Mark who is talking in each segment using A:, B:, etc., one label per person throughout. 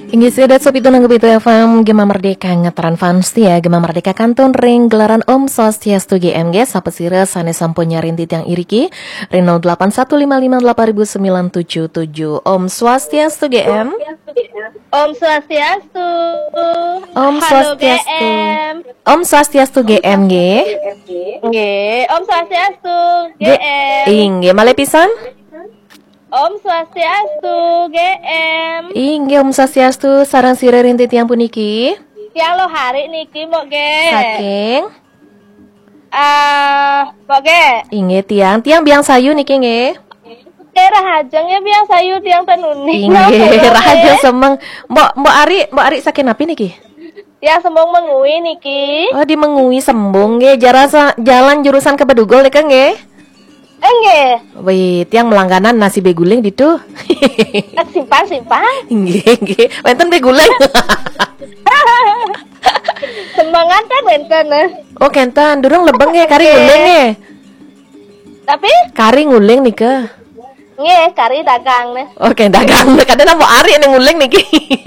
A: Inggih sedat sob itu nanggup itu FM Gema Merdeka ngeteran fans ya Gema Merdeka Kanton ring gelaran Om Swastiastu GMG Sapa sira sane sampun nyarintit yang iriki ring 0815589097 Om Swastiastu GM.
B: Om Swastiastu.
A: Om Swastiastu. Om Swastiastu GMG.
B: Nggih, Om Swastiastu GM.
A: Inggih male pisan.
B: Om Swastiastu GM.
A: Inggih Om Swastiastu sareng sira rintit yang puniki.
B: Tiang lo hari niki mbok ge.
A: Saking
B: mbok ge.
A: inggih tiang biang sayu niki nggih.
B: Rahajeng ya biang sayu tiang tenuni.
A: Inggih rahaja semeng. Mbok Ari saking napi niki?
B: Ya sembong mengui niki.
A: Oh di mengui sembung nggih jalan jurusan ke Bedugul nih kan nggih.
B: Nggih.
A: Wih, tiang melangganan nasi beguling ditu.
B: Simpang.
A: Nggih. Wenten beguling.
B: Sembangan kan wenten.
A: Oh, kentan durung lebeng nggih kari nguling nggih.
B: Tapi
A: Kari nguling nih ke.
B: nggih kari dagang nih.
A: Oke, dagang. Kadang mau Ari ning nguling niki.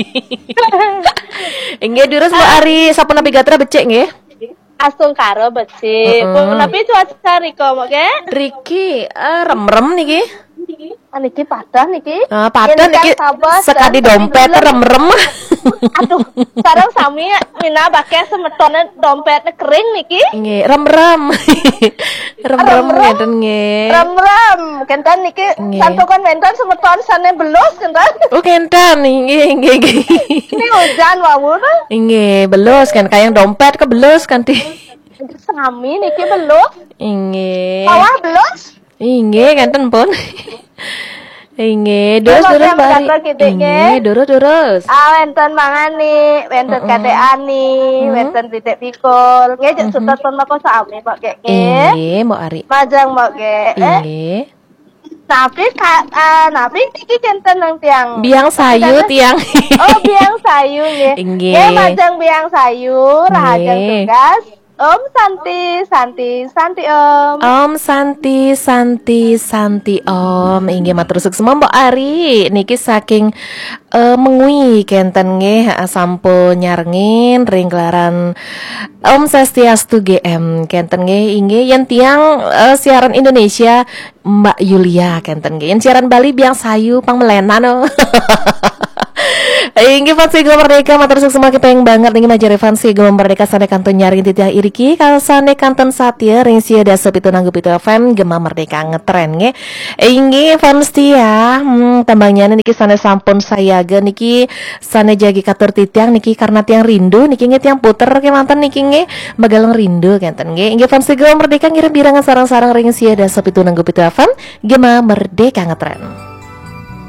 A: Inggih durus Bu Ari sampun napi gatra becek nggih.
B: Asung karo becik. Tapi cuaca riko mbok ge.
A: Riki rem-rem niki.
B: Niki padah niki.
A: Padah niki sekadi dompet rem-rem.
B: Aduh, sekarang sami mina pakai semetone dompetnya kering niki.
A: Nggih, rem-rem. Rem-rem ngeten nggih.
B: Rem-rem, kentan niki santukan wenten semeton sane belos kentan.
A: Oh, kentan nggih.
B: Ini hujan wawur.
A: Nggih, belos kan kayang dompet ke belos kan ti.
B: Sami niki belos.
A: Nggih.
B: Bawah belos.
A: Inggih, kanten pun. Inggih, durus bari. Inggih, durus.
B: Wenten mangani, wenten kateani, wenten titik pikul. Nggih, jek sutet pun mako sami Pak Kek.
A: Inggih, Mbok Ari.
B: Majang Mbok Kek.
A: Inggih.
B: Tapi niki kenten nang tiang.
A: Biang sayu tiang.
B: Oh, biang sayu nggih.
A: Inggih.
B: Nggih, majang biang sayu, rahajeng tugas. Om Santi Om.
A: Om Santi Om. Inggih matur semua Mbok Ari. Niki saking mengui kenten nggih sampun nyarengin ring gelaran Om Swastiastu GM kenten nggih inggih yen tiang siaran Indonesia Mbak Yulia kenten nggih. Yen siaran Bali biang sayu pang melenan. Inggih fans Gema Merdeka matur semua kepeng banget nggih majare fans Gema Merdeka sane kanton nyari titiang iriki kalsane kanton satya ring sia dasep itu nanggup itu FM Gema Merdeka ngetren nggih. Inggih fans ya tambangnya niki sane sampun sayaga niki sane jagi katur titiang niki karena tiang rindu niki nggih tiang puter ke mantan niki nggih magaleng rindu kenten nggih. Inggih fans Gema Merdeka ngirim birangan sarang-sarang ring sia dasep itu nanggup itu FM Gema Merdeka ngetren.